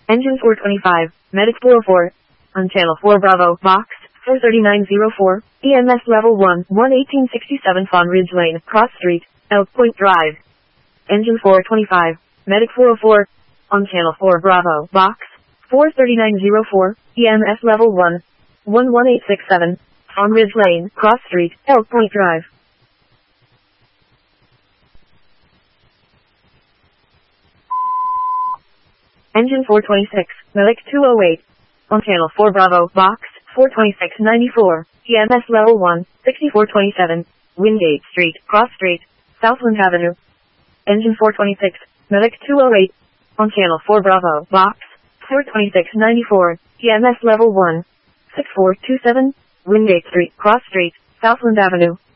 Engine 425, Medic 404. On Channel 4 Bravo, Box 43904, EMS Level 1, 1867 Fawn Ridge Lane, Cross Street, Elk Point Drive. Engine 425, Medic 404. On Channel 4 Bravo, Box 43904, EMS Level 1, 11867, Fawn Ridge Lane, Cross Street, Elk Point Drive. Engine 426, Medic 208. On Channel 4 Bravo, Box 42694, EMS Level 1, 6427, Wingate Street, Cross Street, Southland Avenue. Engine 426, Medic 208. On Channel 4 Bravo, Box 42694, EMS Level 1, 6427, Wingate Street, Cross Street, Southland Avenue.